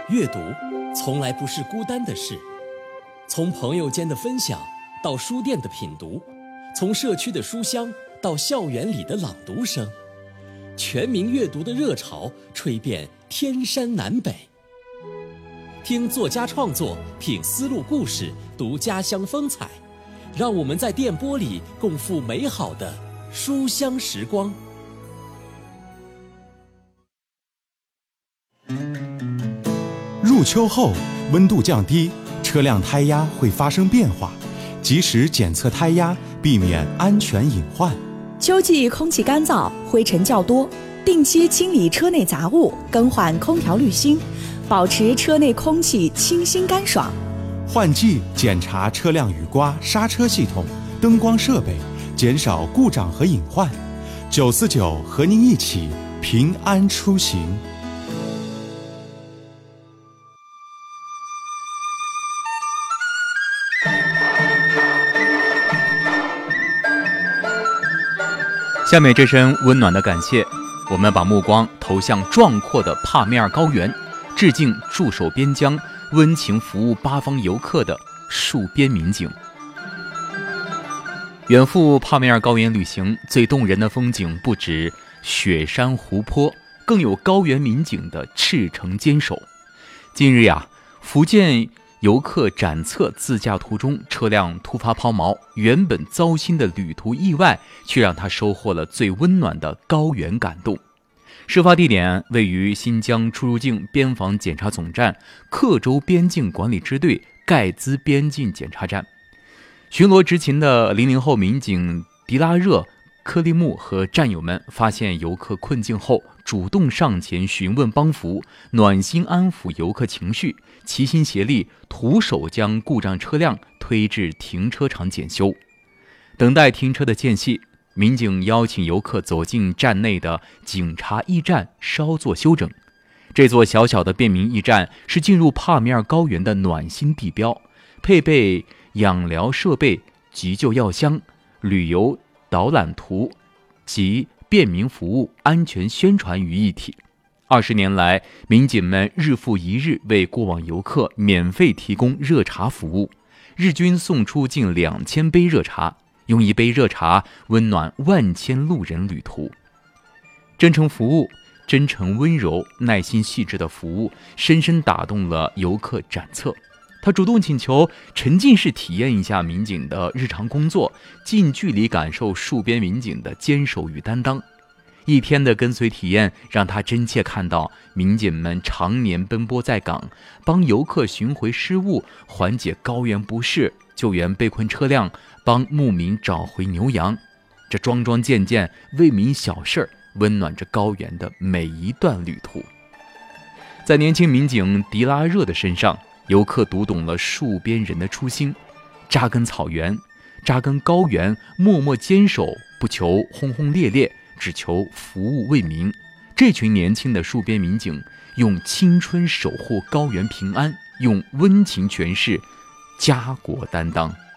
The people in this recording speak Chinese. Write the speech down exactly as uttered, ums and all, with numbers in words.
阅读从来不是孤单的事，从朋友间的分享到书店的品读，从社区的书香到校园里的朗读声，全民阅读的热潮吹遍天山南北。听作家创作，品丝路故事，读家乡风采，让我们在电波里共赴美好的书香时光。 入秋后，温度降低，车辆胎压会发生变化，及时检测胎压，避免安全隐患。 秋季空气干燥，灰尘较多，定期清理车内杂物，更换空调滤芯，保持车内空气清新干爽。 换季检查车辆雨刮、刹车系统、灯光设备，减少故障和隐患。九四九和您一起平安出行。 下面这声温暖的感谢，我们把目光投向壮阔的帕米尔高原，致敬驻守边疆、温情服务八方游客的戍边民警。远赴帕米尔高原旅行，最动人的风景不止雪山湖泊，更有高原民警的赤诚坚守。近日呀，福建游客展测自驾途中车辆突发抛锚，原本糟心的旅途意外，却让他收获了最温暖的高原感动。事发地点位于新疆出入境边防检查总站克州边境管理支队盖兹边境检查站。巡逻执勤的零零后民警迪拉热、克利木和战友们发现游客困境后，主动上前询问帮扶，暖心安抚游客情绪，齐心协力，徒手将故障车辆推至停车场检修。等待停车的间隙，民警邀请游客走进站内的警察驿站稍作休整。这座小小的便民驿站是进入帕米尔高原的暖心地标，配备养疗设备、急救药箱、旅游导览图及便民服务安全宣传于一体。二十年来，民警们日复一日为过往游客免费提供热茶服务，日均送出近两千杯热茶，用一杯热茶温暖万千路人旅途。真诚服务、真诚温柔、耐心细致的服务，深深打动了游客展测。他主动请求沉浸式体验一下民警的日常工作，近距离感受戍边民警的坚守与担当。一天的跟随体验让他真切看到民警们常年奔波在岗，帮游客寻回失物，缓解高原不适，救援被困车辆，帮牧民找回牛羊。这桩桩件件为民小事，温暖着高原的每一段旅途。在年轻民警迪拉热的身上，游客读懂了戍边人的初心，扎根草原，扎根高原，默默坚守，不求轰轰烈烈，只求服务为民。这群年轻的戍边民警用青春守护高原平安，用温情诠释家国担当。